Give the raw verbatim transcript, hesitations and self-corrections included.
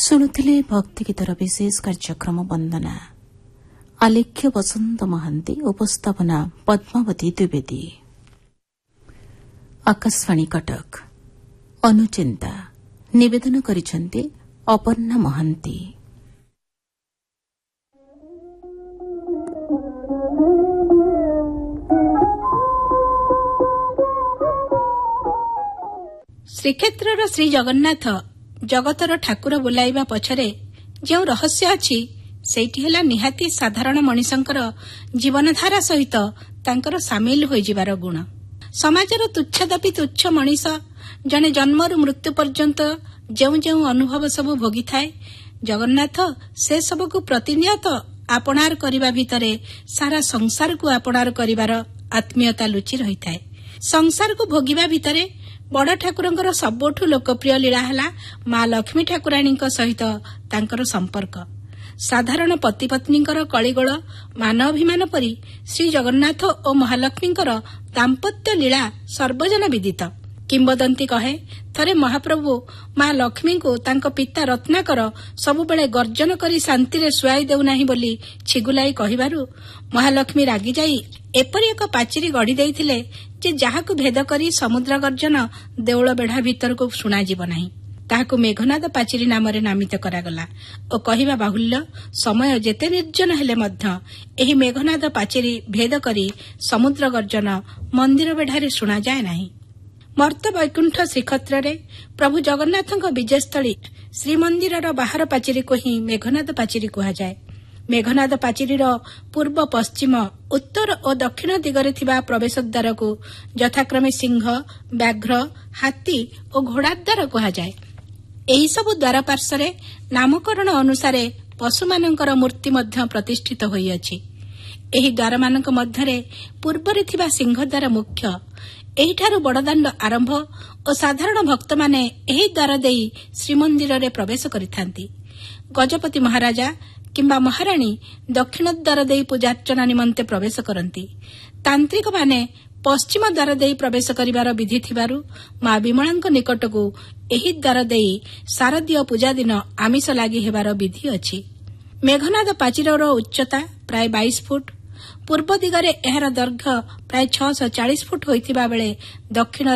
ଶୁଣୁଥିଲେ ଭକ୍ତି ଗୀତର ବିଶେଷ କାର୍ଯ୍ୟକ୍ରମ ବନ୍ଦନା। ଆଲେଖ୍ୟ ବସନ୍ତ ମହାନ୍ତି, ଉପସ୍ଥାପନା ପଦ୍ମାବତୀ ଦ୍ୱିବେଦୀ। ଆକାଶବାଣୀ କଟକ। ଅନୁଚିନ୍ତା ନିବେଦନ କରିଛନ୍ତି ଅପର୍ଣ୍ଣା ମହାନ୍ତି। ଶ୍ରୀକ୍ଷେତ୍ରର ଶ୍ରୀ ଜଗନ୍ନାଥ ଜଗତର ଠାକୁର ବୋଲାଇବା ପଛରେ ଯେଉଁ ରହସ୍ୟ ଅଛି ସେଇଟି ହେଲା ନିହାତି ସାଧାରଣ ମଣିଷଙ୍କର ଜୀବନଧାରା ସହିତ ତାଙ୍କର ସାମିଲ ହୋଇଯିବାର ଗୁଣ। ସମାଜର ତୁଚ୍ଛାଦପି ତୁଚ୍ଛ ମଣିଷ ଜଣେ ଜନ୍ମରୁ ମୃତ୍ୟୁ ପର୍ଯ୍ୟନ୍ତ ଯେଉଁ ଯେଉଁ ଅନୁଭବ ସବୁ ଭୋଗିଥାଏ, ଜଗନ୍ନାଥ ସେ ସବୁକୁ ପ୍ରତିନିୟତ ଆପଣାର କରିବା ଭିତରେ ସାରା ସଂସାରକୁ ଆପଣାର କରିବାର ଆତ୍ମୀୟତା ଲୁଚି ରହିଥାଏ। ସଂସାରକୁ ଭୋଗିବା ଭିତରେ ବଡ଼ ଠାକୁରଙ୍କର ସବୁଠୁ ଲୋକପ୍ରିୟ ଲୀଳା ହେଲା ମା ଲକ୍ଷ୍ମୀ ଠାକୁରାଣୀଙ୍କ ସହିତ ତାଙ୍କର ସମ୍ପର୍କ। ସାଧାରଣ ପତିପତ୍ନୀଙ୍କର କଳିଗୋଳ ମାନ ଅଭିମାନ ପରି ଶ୍ରୀ ଜଗନ୍ନାଥ ଓ ମହାଲକ୍ଷ୍ମୀଙ୍କର ଦାମ୍ପତ୍ୟ ଲୀଳା ସର୍ବଜନ ବିଦିତ। କିମ୍ବଦନ୍ତୀ କହେ, ଥରେ ମହାପ୍ରଭୁ ମା ଲକ୍ଷ୍ମୀଙ୍କୁ ତାଙ୍କ ପିତା ରତ୍ନାକର ସବୁବେଳେ ଗର୍ଜନ କରି ଶାନ୍ତିରେ ଶୁଆଇ ଦେଉନାହିଁ ବୋଲି ଛିଗୁଲାଇ କହିବାରୁ ମହାଲକ୍ଷ୍ମୀ ରାଗିଯାଇ ଏପରି ଏକ ପାଚିରି ଗଢ଼ି ଦେଇଥିଲେ ଯେ ଯାହାକୁ ଭେଦ କରି ସମୁଦ୍ର ଗର୍ଜନ ଦେଉଳ ବେଢ଼ା ଭିତରକୁ ଶୁଣାଯିବ ନାହିଁ। ତାହାକୁ ମେଘନାଦ ପାଚିରି ନାମରେ ନାମିତ କରାଗଲା ଓ କହିବା ବାହୁଲ୍ୟ, ସମୟ ଯେତେ ନିର୍ଜନ ହେଲେ ମଧ୍ୟ ଏହି ମେଘନାଦ ପାଚିରି ଭେଦ କରି ସମୁଦ୍ର ଗର୍ଜନ ମନ୍ଦିର ବେଢ଼ାରେ ଶୁଣାଯାଏ ନାହିଁ। ମର୍ତ୍ତ୍ୟ ବୈକୁଣ୍ଠ ଶ୍ରୀକ୍ଷେତ୍ରରେ ପ୍ରଭୁ ଜଗନ୍ନାଥଙ୍କ ବିଜୟସ୍ଥଳୀ ଶ୍ରୀମନ୍ଦିରର ବାହାର ପାଚିରିକୁ ହିଁ ମେଘନାଦ ପାଚିରି କୁହାଯାଏ। ମେଘନାଦ ପାଚିରିର ପୂର୍ବ, ପଶ୍ଚିମ, ଉତ୍ତର ଓ ଦକ୍ଷିଣ ଦିଗରେ ଥିବା ପ୍ରବେଶ ଦ୍ୱାରକୁ ଯଥାକ୍ରମେ ସିଂହ, ବ୍ୟାଘ୍ର, ହାତୀ ଓ ଘୋଡ଼ାଦ୍ୱାର କୁହାଯାଏ। ଏହିସବୁ ଦ୍ୱାର ପାର୍ଶ୍ୱରେ ନାମକରଣ ଅନୁସାରେ ପଶୁମାନଙ୍କର ମୂର୍ତ୍ତି ମଧ୍ୟ ପ୍ରତିଷ୍ଠିତ ହୋଇଅଛି। ଏହି ଦ୍ୱାରମାନଙ୍କ ମଧ୍ୟରେ ପୂର୍ବରେ ଥିବା ସିଂହଦ୍ୱାର ମୁଖ୍ୟ। ଏହିଠାରୁ ବଡ଼ଦାଣ୍ଡ ଆରମ୍ଭ ଓ ସାଧାରଣ ଭକ୍ତମାନେ ଏହି ଦ୍ୱାର ଦେଇ ଶ୍ରୀମନ୍ଦିରରେ ପ୍ରବେଶ କରିଥାନ୍ତି। ଗଜପତି ମହାରାଜା କିମ୍ବା ମହାରାଣୀ ଦକ୍ଷିଣ ଦ୍ୱାର ଦେଇ ପୂଜାର୍ଚ୍ଚନା ନିମନ୍ତେ ପ୍ରବେଶ କରନ୍ତି। ତାନ୍ତ୍ରିକମାନେ ପଶ୍ଚିମ ଦ୍ୱାର ଦେଇ ପ୍ରବେଶ କରିବାର ବିଧି ଥିବାରୁ ମା ବିମଳାଙ୍କ ନିକଟକୁ ଏହି ଦ୍ୱାର ଦେଇ ଶାରଦୀୟ ପୂଜା ଦିନ ଆମିଷ ଲାଗି ହେବାର ବିଧି ଅଛି। ମେଘନାଦ ପାଚିରର ଉଚ୍ଚତା ପ୍ରାୟ ବାଇଶ ଫୁଟ। ପୂର୍ବ ଦିଗରେ ଏହାର ଦୈର୍ଘ୍ୟ ପ୍ରାୟ ଛଅଶହ ଚାଳିଶ ଫୁଟ ହୋଇଥିବା ବେଳେ ଦକ୍ଷିଣ